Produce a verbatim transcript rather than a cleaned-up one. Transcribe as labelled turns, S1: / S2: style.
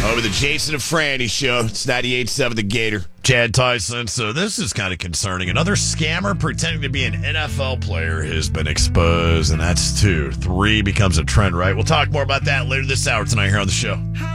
S1: Over the Jason and Franny show. It's ninety-eight point seven The Gator.
S2: Chad Tyson. So this is kind of concerning. Another scammer pretending to be an N F L player has been exposed, and that's two. Three becomes a trend, right? We'll talk more about that later this hour tonight here on the show.